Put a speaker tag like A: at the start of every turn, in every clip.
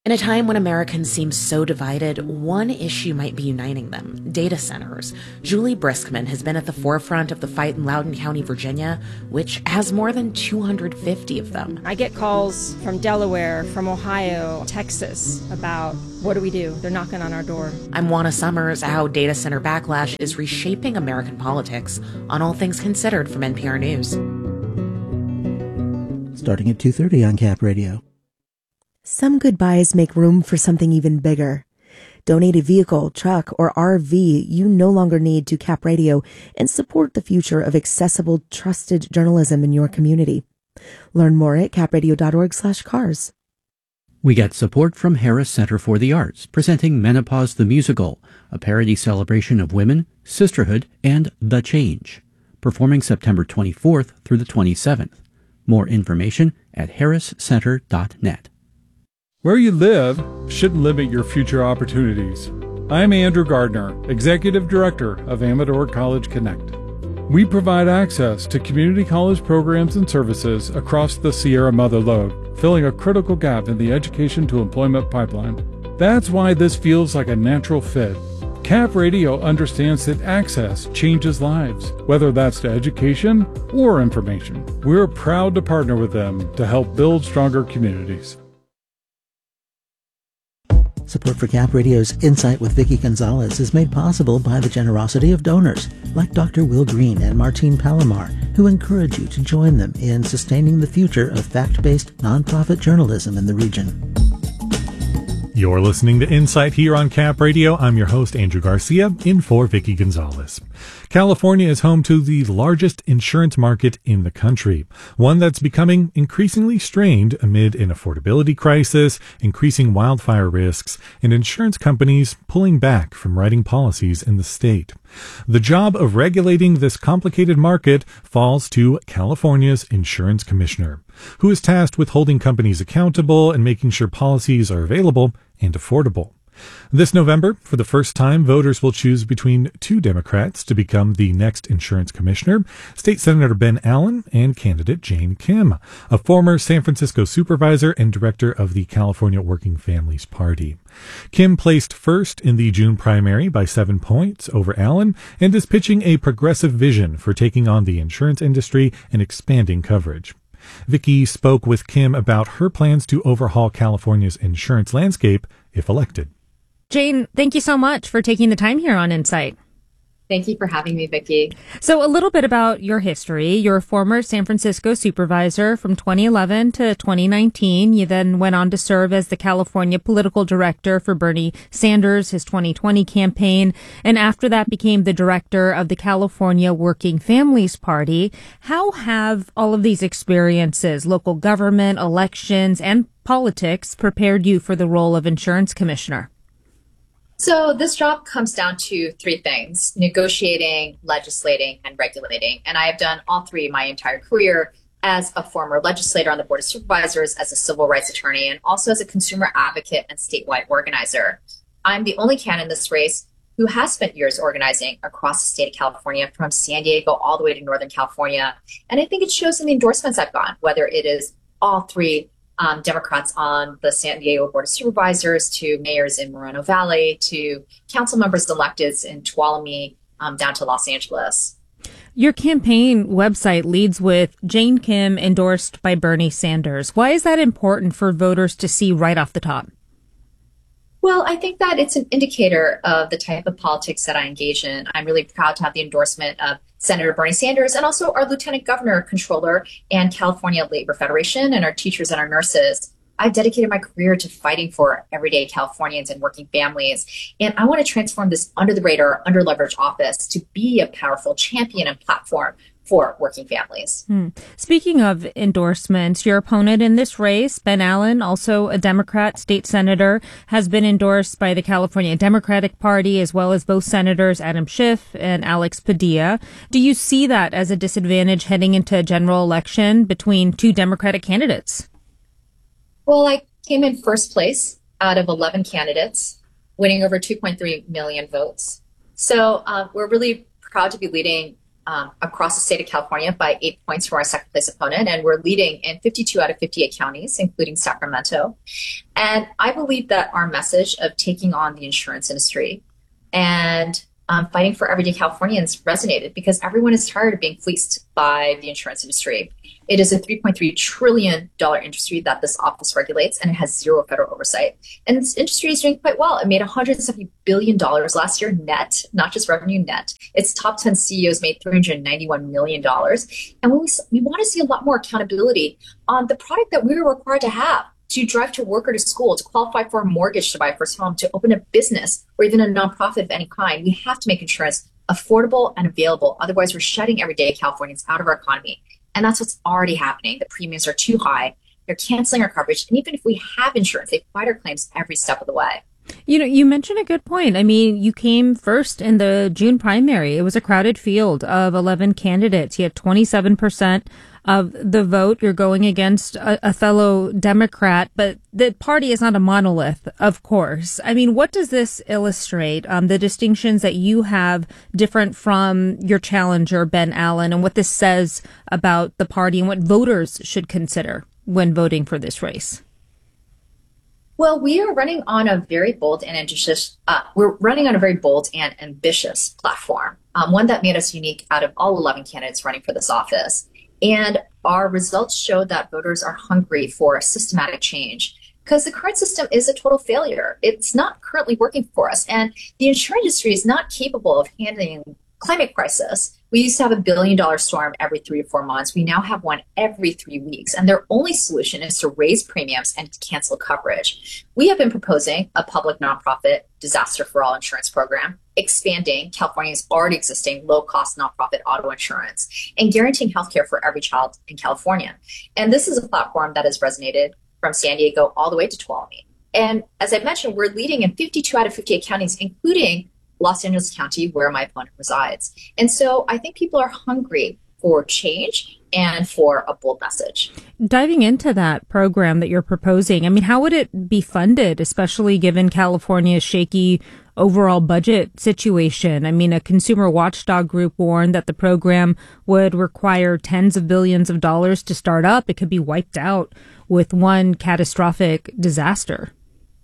A: In a time when Americans seem so divided, one issue might be uniting them: data centers. Julie Briskman has been at the forefront of the fight in Loudoun County, Virginia, which has more than 250 of them.
B: I get calls from Delaware, from Ohio, Texas about what do we do? They're knocking on our door.
A: I'm Juana Summers. How data center backlash is reshaping American politics on All Things Considered from NPR News.
C: Starting at 2:30 on Cap Radio.
D: Some goodbyes make room for something even bigger. Donate a vehicle, truck, or RV you no longer need to Cap Radio and support the future of accessible, trusted journalism in your community. Learn more at capradio.org/cars.
E: We get support from Harris Center for the Arts, presenting Menopause the Musical, a parody celebration of women, sisterhood, and the change. Performing September 24th through the 27th. More information at harriscenter.net.
F: Where you live shouldn't limit your future opportunities. I'm Andrew Gardner, Executive Director of Amador College Connect. We provide access to community college programs and services across the Sierra Mother Lode, filling a critical gap in the education to employment pipeline. That's why this feels like a natural fit. Cap Radio understands that access changes lives, whether that's to education or information. We're proud to partner with them to help build stronger communities.
C: Support for Cap Radio's Insight with Vicki Gonzalez is made possible by the generosity of donors like Dr. Will Green and Martine Palomar, who encourage you to join them in sustaining the future of fact-based nonprofit journalism in the region.
G: You're listening to Insight here on Cap Radio. I'm your host, Andrew Garcia, in for Vicki Gonzalez. California is home to the largest insurance market in the country, one that's becoming increasingly strained amid an affordability crisis, increasing wildfire risks, and insurance companies pulling back from writing policies in the state. The job of regulating this complicated market falls to California's insurance commissioner, who is tasked with holding companies accountable and making sure policies are available and affordable. This November, for the first time, voters will choose between two Democrats to become the next insurance commissioner, State Senator Ben Allen and candidate Jane Kim, a former San Francisco supervisor and director of the California Working Families Party. Kim placed first in the June primary by 7 points over Allen and is pitching a progressive vision for taking on the insurance industry and expanding coverage. Vicki spoke with Kim about her plans to overhaul California's insurance landscape if elected.
H: Jane, thank you so much for taking the time here on Insight.
I: Thank you for having me, Vicki.
H: So a little bit about your history. You're a former San Francisco supervisor from 2011 to 2019. You then went on to serve as the California political director for Bernie Sanders, his 2020 campaign, and after that became the director of the California Working Families Party. How have all of these experiences, local government, elections, and politics, prepared you for the role of insurance commissioner?
I: So this job comes down to three things: negotiating, legislating, and regulating. And I have done all three my entire career as a former legislator on the Board of Supervisors, as a civil rights attorney, and also as a consumer advocate and statewide organizer. I'm the only candidate in this race who has spent years organizing across the state of California, from San Diego all the way to Northern California. And I think it shows in the endorsements I've gotten, whether it is all three Democrats on the San Diego Board of Supervisors, to mayors in Moreno Valley, to council members elected in Tuolumne, down to Los Angeles.
H: Your campaign website leads with Jane Kim endorsed by Bernie Sanders. Why is that important for voters to see right off the top?
I: Well, I think that it's an indicator of the type of politics that I engage in. I'm really proud to have the endorsement of Senator Bernie Sanders and also our Lieutenant Governor, Controller, and California Labor Federation, and our teachers and our nurses. I've dedicated my career to fighting for everyday Californians and working families. And I want to transform this under the radar, under leveraged office to be a powerful champion and platform for working families.
H: Speaking of endorsements, your opponent in this race, Ben Allen, also a Democrat state senator, has been endorsed by the California Democratic Party, as well as both senators Adam Schiff and Alex Padilla. Do you see that as a disadvantage heading into a general election between two Democratic candidates?
I: Well, I came in first place out of 11 candidates, winning over 2.3 million votes. So we're really proud to be leading across the state of California by 8 points from our second place opponent. And we're leading in 52 out of 58 counties, including Sacramento. And I believe that our message of taking on the insurance industry and fighting for everyday Californians resonated because everyone is tired of being fleeced by the insurance industry. It is a $3.3 trillion industry that this office regulates, and it has zero federal oversight. And this industry is doing quite well. It made $170 billion last year net, not just revenue net. Its top 10 CEOs made $391 million. And we want to see a lot more accountability on the product that we were required to have to drive to work or to school, to qualify for a mortgage to buy a first home, to open a business or even a nonprofit of any kind. We have to make insurance affordable and available. Otherwise, we're shutting everyday Californians out of our economy. And that's what's already happening. The premiums are too high. They're canceling our coverage. And even if we have insurance, they fight our claims every step of the way.
H: You know, you mentioned a good point. I mean, you came first in the June primary. It was a crowded field of 11 candidates. You had 27% of the vote. You're going against a fellow Democrat, but the party is not a monolith, of course. I mean, what does this illustrate? The distinctions that you have different from your challenger, Ben Allen, and what this says about the party and what voters should consider when voting for this race?
I: Well, we are running on a very bold and ambitious. We're running on a very bold and ambitious platform, one that made us unique out of all 11 candidates running for this office. And our results show that voters are hungry for systematic change because the current system is a total failure. It's not currently working for us, and the insurance industry is not capable of handling climate crisis. We used to have $1 billion storm every 3 to 4 months. We now have one every 3 weeks, and their only solution is to raise premiums and to cancel coverage. We have been proposing a public nonprofit disaster for all insurance program, expanding California's already existing low-cost nonprofit auto insurance, and guaranteeing healthcare for every child in California. And this is a platform that has resonated from San Diego all the way to Tuolumne. And as I mentioned, we're leading in 52 out of 58 counties, including Los Angeles County, where my opponent resides. And so I think people are hungry for change and for a bold message.
H: Diving into that program that you're proposing, I mean, how would it be funded, especially given California's shaky overall budget situation? I mean, a consumer watchdog group warned that the program would require tens of billions of dollars to start up. It could be wiped out with one catastrophic disaster.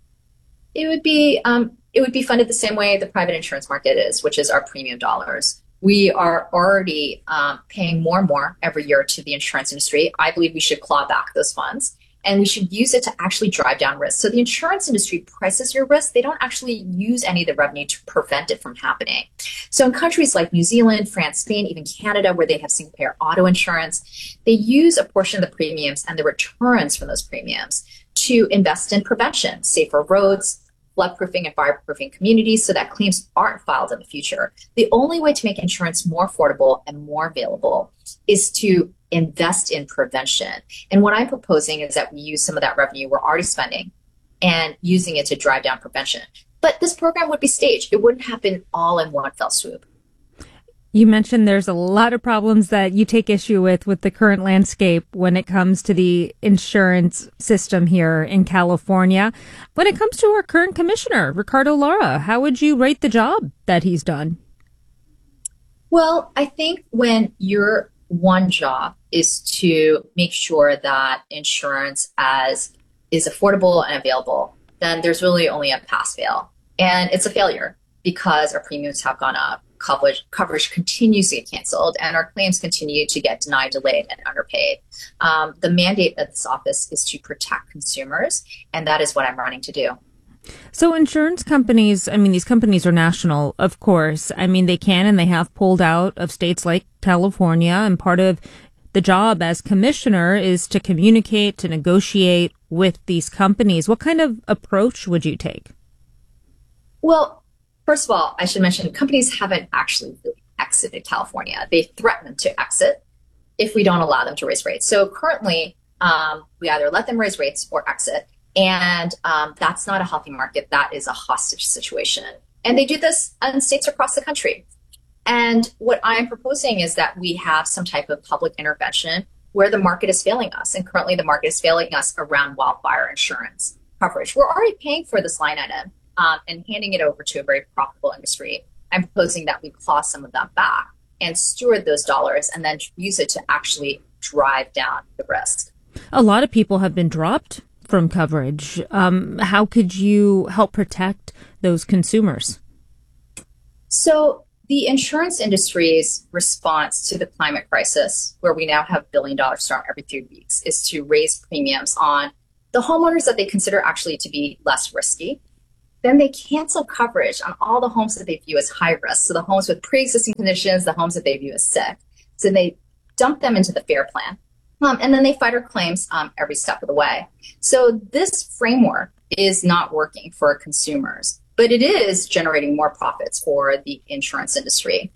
I: It would be funded the same way the private insurance market is, which is our premium dollars. We are already paying more and more every year to the insurance industry. I believe we should claw back those funds, and we should use it to actually drive down risk. So the insurance industry prices your risk. They don't actually use any of the revenue to prevent it from happening. So in countries like New Zealand, France, Spain, even Canada, where they have single-payer auto insurance, they use a portion of the premiums and the returns from those premiums to invest in prevention, safer roads, floodproofing and fireproofing communities so that claims aren't filed in the future. The only way to make insurance more affordable and more available is to invest in prevention. And what I'm proposing is that we use some of that revenue we're already spending and using it to drive down prevention. But this program would be staged. It wouldn't happen all in one fell swoop.
H: You mentioned there's a lot of problems that you take issue with the current landscape when it comes to the insurance system here in California. When it comes to our current commissioner, Ricardo Lara, how would you rate the job that he's done?
I: Well, I think when your one job is to make sure that insurance is affordable and available, then there's really only a pass-fail. And it's a failure because our premiums have gone up. Coverage continues to get canceled, and our claims continue to get denied, delayed, and underpaid. The mandate of this office is to protect consumers, and that is what I'm running to do.
H: So insurance companies, I mean, these companies are national, of course. I mean, they can and they have pulled out of states like California, and part of the job as commissioner is to communicate, to negotiate with these companies. What kind of approach would you take?
I: Well, first of all, I should mention companies haven't actually really exited California. They threaten to exit if we don't allow them to raise rates. So currently, we either let them raise rates or exit. And that's not a healthy market. That is a hostage situation. And they do this in states across the country. And what I'm proposing is that we have some type of public intervention where the market is failing us. And currently the market is failing us around wildfire insurance coverage. We're already paying for this line item and handing it over to a very profitable industry. I'm proposing that we claw some of that back and steward those dollars and then use it to actually drive down the risk.
H: A lot of people have been dropped from coverage. How could you help protect those consumers?
I: So the insurance industry's response to the climate crisis, where we now have $1 billion storm every 3 weeks, is to raise premiums on the homeowners that they consider actually to be less risky. Then they cancel coverage on all the homes that they view as high risk. So the homes with pre-existing conditions, the homes that they view as sick. So they dump them into the FAIR Plan. And then they fight our claims every step of the way. So this framework is not working for consumers, but it is generating more profits for the insurance industry.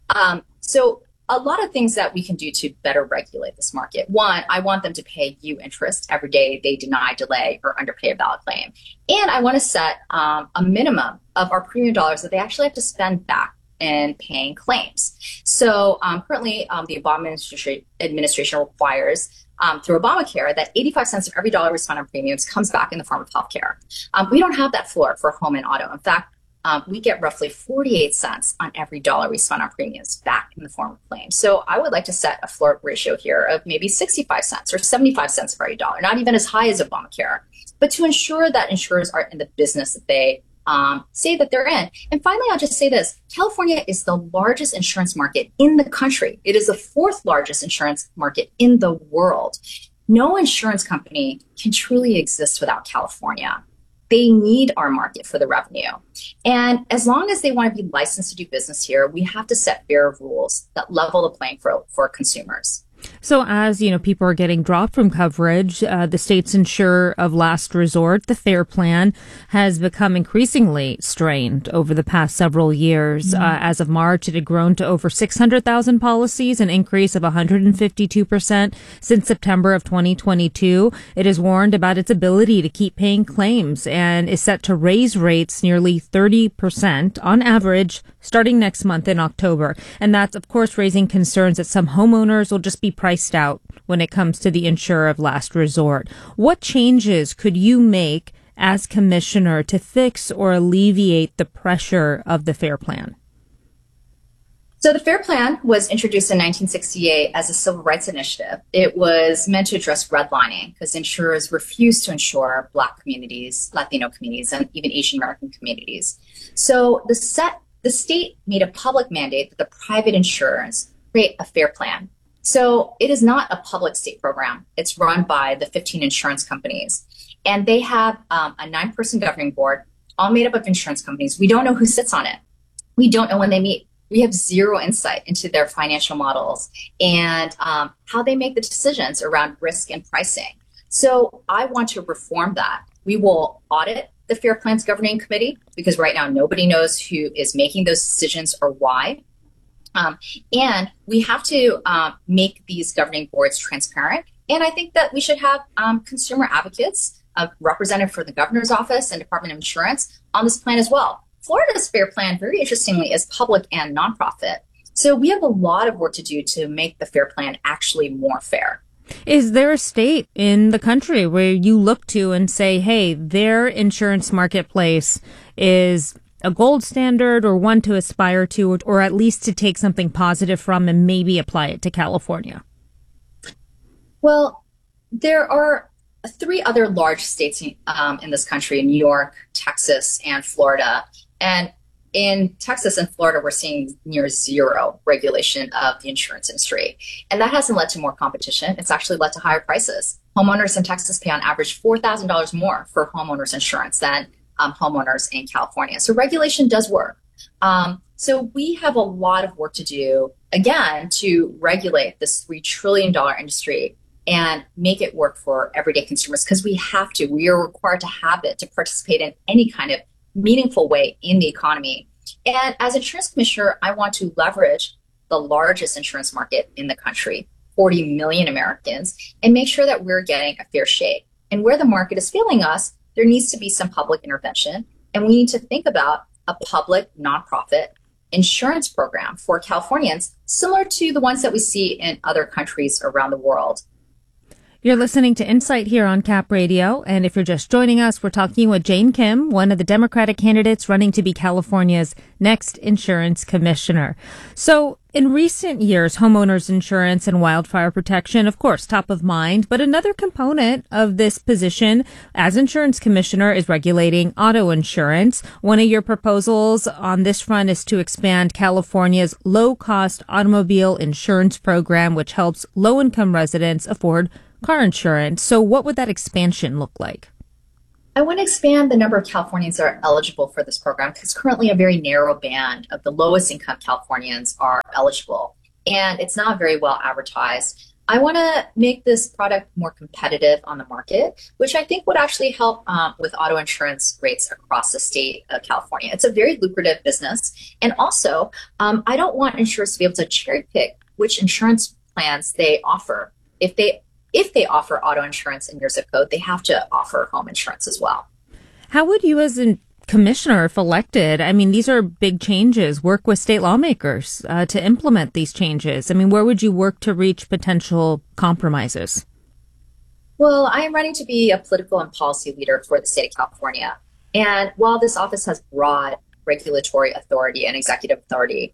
I: So a lot of things that we can do to better regulate this market. One, I want them to pay you interest every day they deny, delay, or underpay a valid claim. And I want to set a minimum of our premium dollars that they actually have to spend back in paying claims. So currently, the Obama administration requires through Obamacare that 85 cents of every dollar we spend on premiums comes back in the form of healthcare. We don't have that floor for home and auto. In fact, we get roughly 48 cents on every dollar we spend on premiums back in the form of claims. So I would like to set a floor ratio here of maybe 65 cents or 75 cents for every dollar, not even as high as Obamacare, but to ensure that insurers are in the business that they say that they're in. And finally, I'll just say this. California is the largest insurance market in the country. It is the 4th largest insurance market in the world. No insurance company can truly exist without California. They need our market for the revenue. And as long as they want to be licensed to do business here, we have to set fair rules that level the playing field for consumers.
H: So as, people are getting dropped from coverage, the state's insurer of last resort, the FAIR Plan, has become increasingly strained over the past several years. As of March, it had grown to over 600,000 policies, an increase of 152% since September of 2022. It has warned about its ability to keep paying claims and is set to raise rates nearly 30% on average starting next month in October. And that's, of course, raising concerns that some homeowners will just be priced out when it comes to the insurer of last resort. What changes could you make as commissioner to fix or alleviate the pressure of the FAIR Plan?
I: So the FAIR Plan was introduced in 1968 as a civil rights initiative. It was meant to address redlining because insurers refused to insure Black communities, Latino communities, and even Asian American communities. So the state made a public mandate that the private insurers create a FAIR Plan. So it is not a public state program. It's run by the 15 insurance companies. And they have a 9-person governing board, all made up of insurance companies. We don't know who sits on it. We don't know when they meet. We have zero insight into their financial models and how they make the decisions around risk and pricing. So I want to reform that. We will audit the FAIR Plan's governing committee because right now nobody knows who is making those decisions or why. And we have to make these governing boards transparent. And I think that we should have consumer advocates represented for the governor's office and Department of Insurance on this plan as well. Florida's FAIR Plan, very interestingly, is public and nonprofit. So we have a lot of work to do to make the FAIR Plan actually more fair.
H: Is there a state in the country where you look to and say, hey, their insurance marketplace is a gold standard or one to aspire to, or at least to take something positive from and maybe apply it to California?
I: Well, there are 3 other large states in this country, New York, Texas, and Florida. And in Texas and Florida, we're seeing near zero regulation of the insurance industry. And that hasn't led to more competition. It's actually led to higher prices. Homeowners in Texas pay on average $4,000 more for homeowners insurance than homeowners in California. So regulation does work. So we have a lot of work to do, again, to regulate this $3 trillion industry and make it work for everyday consumers because we have to. We are required to have it to participate in any kind of meaningful way in the economy. And as insurance commissioner, I want to leverage the largest insurance market in the country, 40 million Americans, and make sure that we're getting a fair shake. And where the market is failing us, there needs to be some public intervention. And we need to think about a public nonprofit insurance program for Californians, similar to the ones that we see in other countries around the world.
H: You're listening to Insight here on Cap Radio, and if you're just joining us, we're talking with Jane Kim, one of the Democratic candidates running to be California's next insurance commissioner. So, in recent years, homeowners insurance and wildfire protection, of course, top of mind, but another component of this position as insurance commissioner is regulating auto insurance. One of your proposals on this front is to expand California's low-cost automobile insurance program, which helps low-income residents afford car insurance. So what would that expansion look like?
I: I want to expand the number of Californians that are eligible for this program because currently a very narrow band of the lowest income Californians are eligible, and it's not very well advertised. I want to make this product more competitive on the market, which I think would actually help with auto insurance rates across the state of California. It's a very lucrative business. And also, I don't want insurers to be able to cherry pick which insurance plans they offer. If they offer auto insurance in your zip code, they have to offer home insurance as well.
H: How would you as a commissioner, if elected, I mean, these are big changes, work with state lawmakers to implement these changes? I mean, where would you work to reach potential compromises?
I: Well, I am running to be a political and policy leader for the state of California. And while this office has broad regulatory authority and executive authority,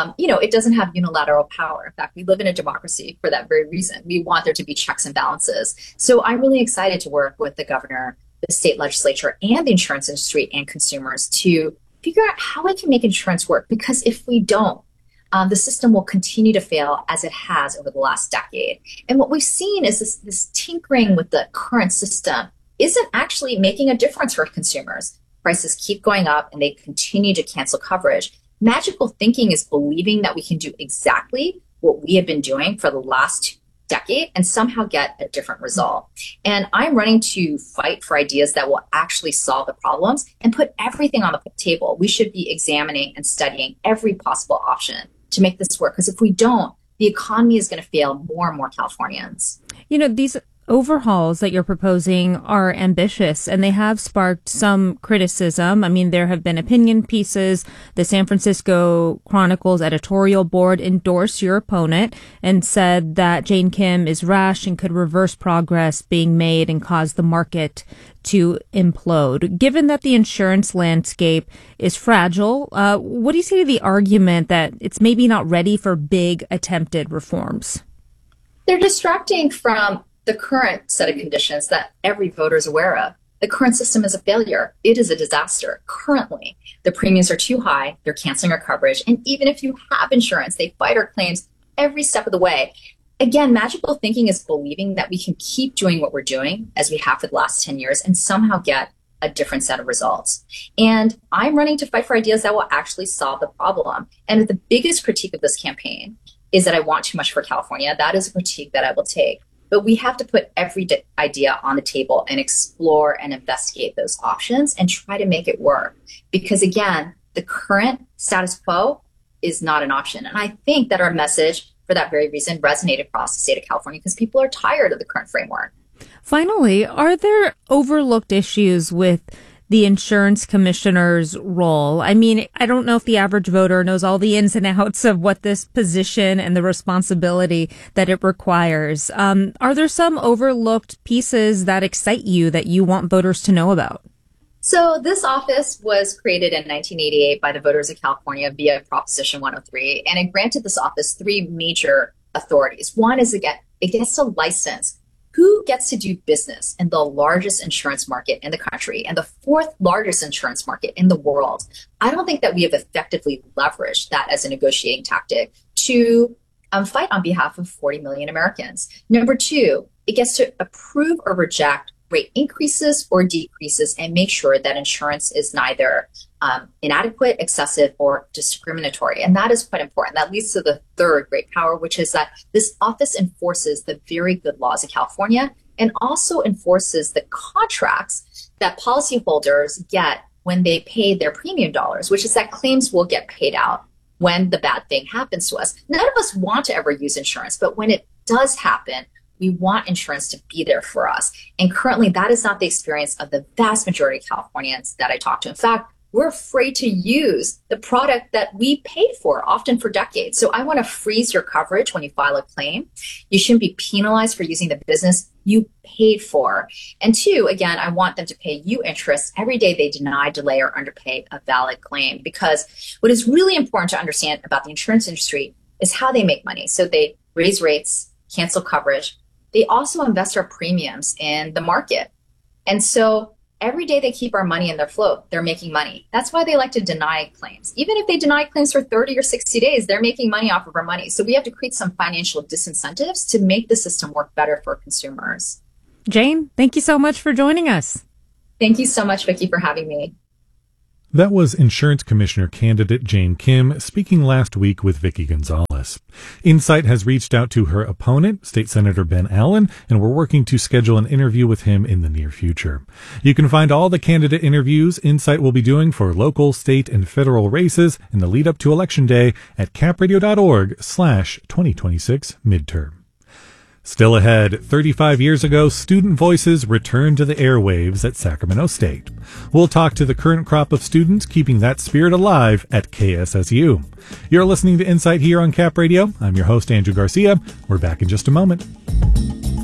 I: it doesn't have unilateral power. In fact, we live in a democracy for that very reason. We want there to be checks and balances. So I'm really excited to work with the governor, the state legislature, and the insurance industry and consumers to figure out how we can make insurance work. Because if we don't, the system will continue to fail as it has over the last decade. And what we've seen is this tinkering with the current system isn't actually making a difference for consumers. Prices keep going up and they continue to cancel coverage. Magical thinking is believing that we can do exactly what we have been doing for the last decade and somehow get a different result. And I'm running to fight for ideas that will actually solve the problems and put everything on the table. We should be examining and studying every possible option to make this work. Because if we don't, the economy is going to fail more and more Californians.
H: These overhauls that you're proposing are ambitious and they have sparked some criticism. I mean, there have been opinion pieces. The San Francisco Chronicle's editorial board endorsed your opponent and said that Jane Kim is rash and could reverse progress being made and cause the market to implode. Given that the insurance landscape is fragile, what do you say to the argument that it's maybe not ready for big attempted reforms?
I: They're distracting from the current set of conditions that every voter is aware of. The current system is a failure. It is a disaster. Currently, the premiums are too high. They're canceling our coverage. And even if you have insurance, they fight our claims every step of the way. Again, magical thinking is believing that we can keep doing what we're doing as we have for the last 10 years and somehow get a different set of results. And I'm running to fight for ideas that will actually solve the problem. And the biggest critique of this campaign is that I want too much for California. That is a critique that I will take. But we have to put every idea on the table and explore and investigate those options and try to make it work. Because again, the current status quo is not an option. And I think that our message, for that very reason, resonated across the state of California because people are tired of the current framework.
H: Finally, are there overlooked issues with the insurance commissioner's role? I mean, I don't know if the average voter knows all the ins and outs of what this position and the responsibility that it requires. Are there some overlooked pieces that excite you that you want voters to know about?
I: So this office was created in 1988 by the voters of California via Proposition 103, and it granted this office three major authorities. One is it gets to license who gets to do business in the largest insurance market in the country and the fourth largest insurance market in the world. I don't think that we have effectively leveraged that as a negotiating tactic to fight on behalf of 40 million Americans. Number two, it gets to approve or reject rate increases or decreases and make sure that insurance is neither inadequate, excessive, or discriminatory. And that is quite important. That leads to the third great power, which is that this office enforces the very good laws of California and also enforces the contracts that policyholders get when they pay their premium dollars, which is that claims will get paid out when the bad thing happens to us. None of us want to ever use insurance, but when it does happen, we want insurance to be there for us. And currently, that is not the experience of the vast majority of Californians that I talk to. In fact, we're afraid to use the product that we paid for, often for decades. So I want to freeze your coverage when you file a claim. You shouldn't be penalized for using the business you paid for. And two, again, I want them to pay you interest every day they deny, delay, or underpay a valid claim. Because what is really important to understand about the insurance industry is how they make money. So they raise rates, cancel coverage. They also invest our premiums in the market. And so every day they keep our money in their float, they're making money. That's why they like to deny claims. Even if they deny claims for 30 or 60 days, they're making money off of our money. So we have to create some financial disincentives to make the system work better for consumers.
H: Jane, thank you so much for joining us.
I: Thank you so much, Vicki, for having me.
G: That was Insurance Commissioner candidate Jane Kim speaking last week with Vicki Gonzalez. Insight has reached out to her opponent, State Senator Ben Allen, and we're working to schedule an interview with him in the near future. You can find all the candidate interviews Insight will be doing for local, state, and federal races in the lead up to Election Day at capradio.org/2026 midterm. Still ahead, 35 years ago, student voices returned to the airwaves at Sacramento State. We'll talk to the current crop of students keeping that spirit alive at KSSU. You're listening to Insight here on Cap Radio. I'm your host, Andrew Garcia. We're back in just a moment.